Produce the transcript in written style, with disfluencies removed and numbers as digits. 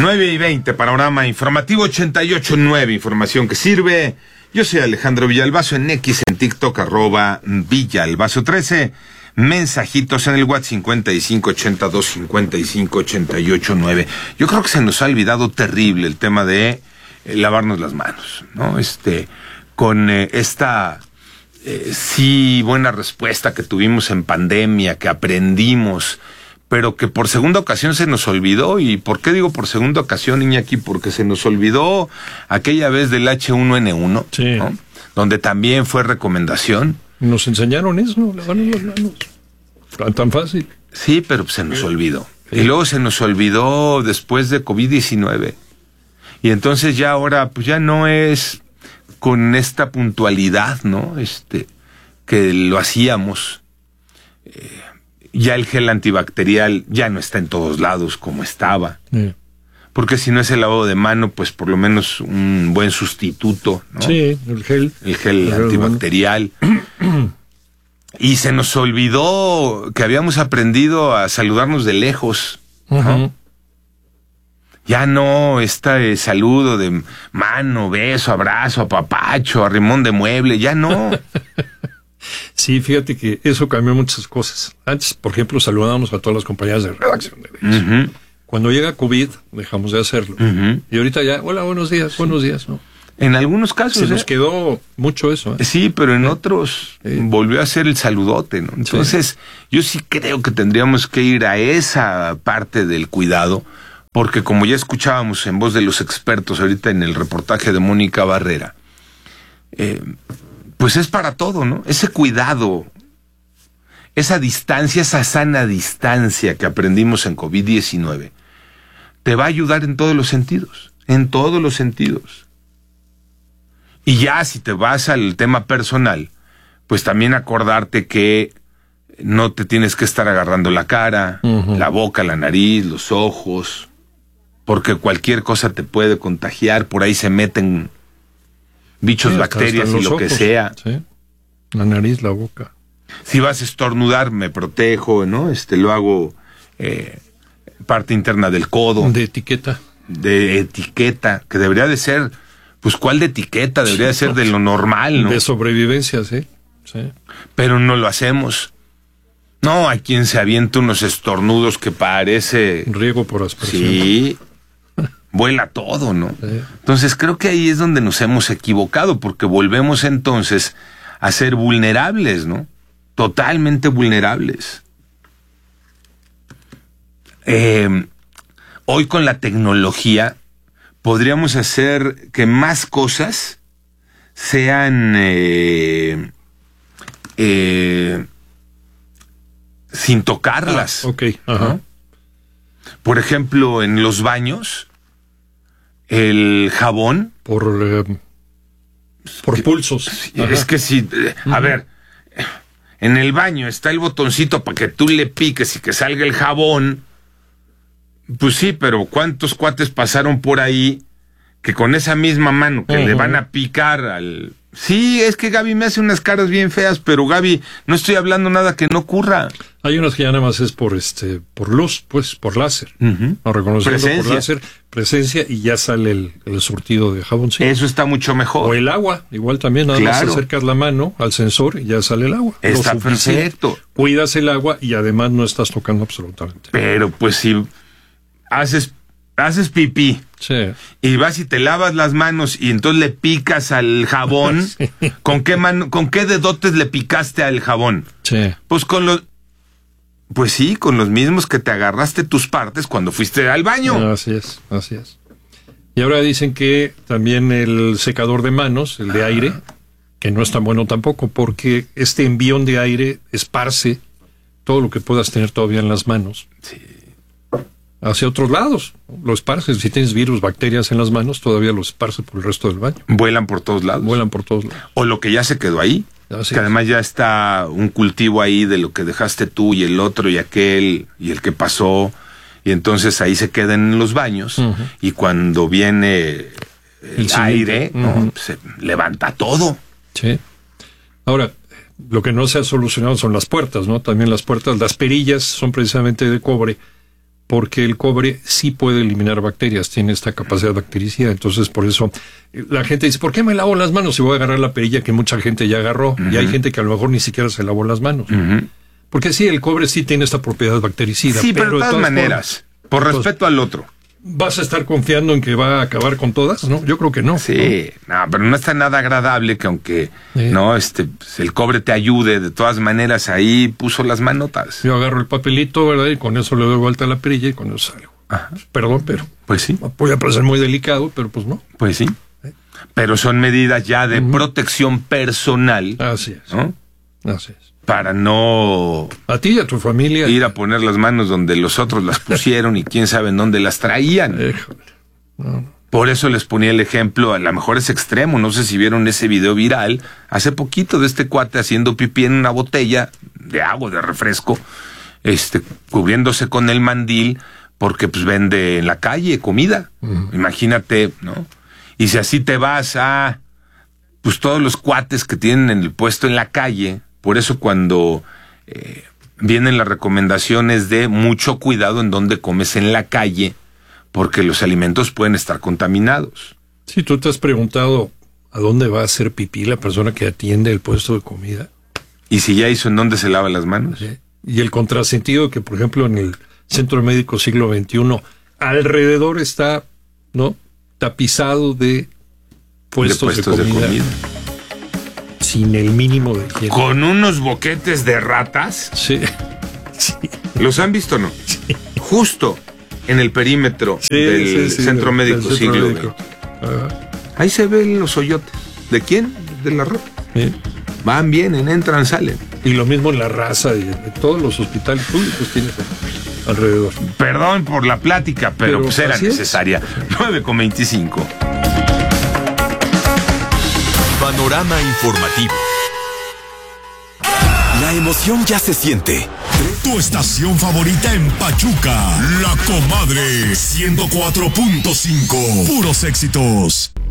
9:20, panorama informativo 88.9, información que sirve. Yo soy Alejandro Villalbazo, en X, en TikTok, @Villalbazo13. Mensajitos en el WhatsApp 5582-5588-9. Yo creo que se nos ha olvidado terrible el tema de lavarnos las manos, ¿no? Con esta sí buena respuesta que tuvimos en pandemia, que aprendimos, pero que por segunda ocasión se nos olvidó. ¿Y por qué digo por segunda ocasión, Iñaki? Porque se nos olvidó aquella vez del H1N1, sí, ¿no? Donde también fue recomendación. Nos enseñaron eso, lavarnos las manos. Tan fácil. Sí, pero se nos olvidó. Sí. Y luego se nos olvidó después de COVID-19. Y entonces ya ahora, pues ya no es con esta puntualidad, ¿no? Que lo hacíamos. Ya el gel antibacterial ya no está en todos lados como estaba. Sí. Porque si no es el lavado de mano, pues por lo menos un buen sustituto, ¿no? Sí, el gel. El gel antibacterial. Y se nos olvidó que habíamos aprendido a saludarnos de lejos, ¿no? Uh-huh. Ya no saludo de mano, beso, abrazo, apapacho, arrimón de mueble, ya no. Sí, fíjate que eso cambió muchas cosas. Antes, por ejemplo, saludábamos a todas las compañías de redacción. Uh-huh. Cuando llega COVID, dejamos de hacerlo. Uh-huh. Y ahorita ya, hola, buenos días, ¿no? En algunos casos. Se nos quedó mucho eso. Sí, pero en otros volvió a ser el saludote, ¿no? Entonces, yo sí creo que tendríamos que ir a esa parte del cuidado, porque como ya escuchábamos en voz de los expertos ahorita en el reportaje de Mónica Barrera, pues es para todo, ¿no? Ese cuidado, esa distancia, esa sana distancia que aprendimos en COVID-19, te va a ayudar en todos los sentidos, Y ya si te vas al tema personal, pues también acordarte que no te tienes que estar agarrando la cara, uh-huh, la boca, la nariz, los ojos, porque cualquier cosa te puede contagiar, por ahí se meten bichos, sí, bacterias y lo ojos, que sea. Sí. La nariz, la boca. Si vas a estornudar, me protejo, ¿no? Lo hago parte interna del codo. De etiqueta, que debería de ser, pues ¿cuál de etiqueta? Debería de ser de lo normal, ¿no? De sobrevivencia, sí. Pero no lo hacemos. No, hay quien se avienta unos estornudos que parece... riego por aspersión. Sí, vuela todo, ¿no? Sí. Entonces creo que ahí es donde nos hemos equivocado, porque volvemos entonces a ser vulnerables, ¿no? Totalmente vulnerables. Hoy con la tecnología podríamos hacer que más cosas sean sin tocarlas. Okay. Ajá. ¿No? Por ejemplo, en los baños, el jabón por pulsos. Es que si, a ver, en el baño está el botoncito para que tú le piques y que salga el jabón. Pues sí, pero ¿cuántos cuates pasaron por ahí que con esa misma mano que le van a picar al... Sí, es que Gaby me hace unas caras bien feas, pero Gaby, no estoy hablando nada que no ocurra. Hay unas que ya nada más es por luz, pues, por láser. Uh-huh. No reconociendo por láser, presencia, y ya sale el surtido de jabón. Sí. Eso está mucho mejor. O el agua, igual también, nada más acercas la mano al sensor y ya sale el agua. Está perfecto. Cuidas el agua y además no estás tocando absolutamente. Pero pues si haces pipí, sí, y vas y te lavas las manos y entonces le picas al jabón, sí, ¿con qué dedotes le picaste al jabón? Sí. Pues con los mismos que te agarraste tus partes cuando fuiste al baño. Así es. Y ahora dicen que también el secador de manos, el de aire, que no es tan bueno tampoco, porque este envión de aire esparce todo lo que puedas tener todavía en las manos. Sí. Hacia otros lados, lo esparces. Si tienes virus, bacterias en las manos, todavía lo esparce por el resto del baño. Vuelan por todos lados. O lo que ya se quedó ahí. Así que además ya está un cultivo ahí de lo que dejaste tú y el otro y aquel y el que pasó. Y entonces ahí se quedan en los baños. Uh-huh. Y cuando viene el aire, uh-huh, ¿no? Se levanta todo. Sí. Ahora, lo que no se ha solucionado son las puertas, ¿no? También las puertas, las perillas son precisamente de cobre, porque el cobre sí puede eliminar bacterias, tiene esta capacidad bactericida. Entonces, por eso la gente dice, ¿por qué me lavo las manos si voy a agarrar la perilla que mucha gente ya agarró? Y hay gente que a lo mejor ni siquiera se lavó las manos. Porque sí, el cobre sí tiene esta propiedad bactericida. Sí, pero de todas maneras, por respeto al otro. ¿Vas a estar confiando en que va a acabar con todas? No, yo creo que no. Sí, no, pero no está nada agradable que aunque no el cobre te ayude, de todas maneras ahí puso las manotas. Yo agarro el papelito, ¿verdad? Y con eso le doy vuelta a la perilla y con eso salgo. Ajá. Perdón, pero pues sí. Voy a parecer muy delicado, pero pues no. Pues sí. Pero son medidas ya de protección personal. Así es. ¿No? Así es. Para no... A ti y a tu familia. Ir a poner las manos donde los otros las pusieron y quién sabe en dónde las traían. No. Por eso les ponía el ejemplo, a lo mejor es extremo, no sé si vieron ese video viral, hace poquito de este cuate haciendo pipí en una botella de agua, de refresco, cubriéndose con el mandil, porque pues vende en la calle comida. Imagínate, ¿no? Y si así te vas a, pues todos los cuates que tienen el puesto en la calle. Por eso cuando vienen las recomendaciones de mucho cuidado en donde comes en la calle, porque los alimentos pueden estar contaminados. Sí, tú te has preguntado a dónde va a hacer pipí la persona que atiende el puesto de comida. ¿Y si ya hizo en dónde se lava las manos? Sí. Y el contrasentido que, por ejemplo, en el Centro Médico Siglo XXI, alrededor está, ¿no?, tapizado de puestos de comida. Sin el mínimo de higiene. ¿Con unos boquetes de ratas? Sí. Sí. ¿Los han visto o no? Sí. Justo en el perímetro del Centro Médico Siglo XX. Ahí se ven los hoyotes. ¿De quién? De la rata. Sí. Van, vienen, entran, salen. Y lo mismo en La Raza y de todos los hospitales públicos tienes alrededor. Perdón por la plática, pero pues era necesaria. 9:25. Panorama informativo. La emoción ya se siente. Tu estación favorita en Pachuca, La Comadre 104.5. Puros éxitos.